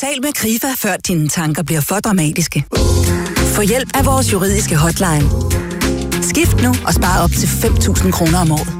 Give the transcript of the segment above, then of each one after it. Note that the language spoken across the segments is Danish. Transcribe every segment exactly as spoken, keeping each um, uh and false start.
Tal med Krifa, før dine tanker bliver for dramatiske. Få hjælp af vores juridiske hotline. Skift nu og spar op til fem tusind kroner om året.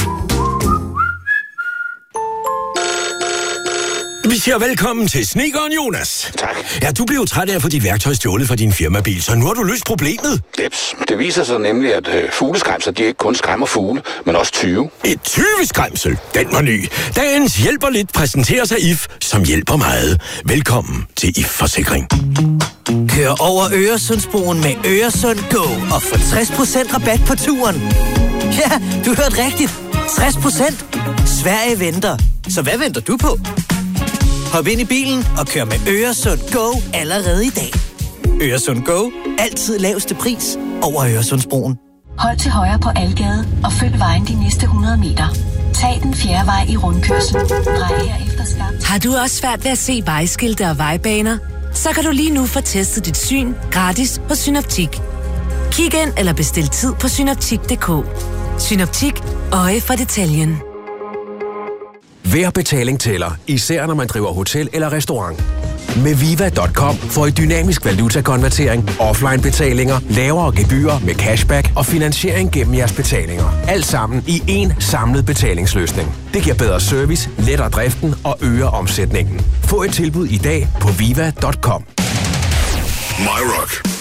Vi siger velkommen til snedkeren Jonas. Tak. Ja, du blev træt af at få dit værktøj stjålet fra din firmabil, så nu har du løst problemet. Jeps. Det viser sig nemlig, at øh, fugleskræmser, de ikke kun skræmmer fugle, men også tyve. Et tyveskræmsel? Den var ny. Dagens hjælper lidt præsenterer sig I F, som hjælper meget. Velkommen til I F Forsikring. Kør over Øresundsbroen med Øresund Go og få tres procent rabat på turen. Ja, du hørte rigtigt. tres procent. Sverige venter. Så hvad venter du på? Hop ind i bilen og kør med Øresund Go allerede i dag. Øresund Go. Altid laveste pris over Øresundsbroen. Hold til højre på Algade og følg vejen de næste hundrede meter. Tag den fjerde vej i rundkørslen. Drej herefter skarpt. Har du også svært ved at se vejskilte og vejbaner? Så kan du lige nu få testet dit syn gratis på Synoptik. Kig ind eller bestil tid på synoptik punktum d k. Synoptik. Øje for detaljen. Hver betaling tæller, især når man driver hotel eller restaurant. Med Viva punktum com får I dynamisk valutakonvertering, offline betalinger, lavere gebyrer med cashback og finansiering gennem jeres betalinger. Alt sammen i én samlet betalingsløsning. Det giver bedre service, letter driften og øger omsætningen. Få et tilbud i dag på Viva punktum com. My Rock.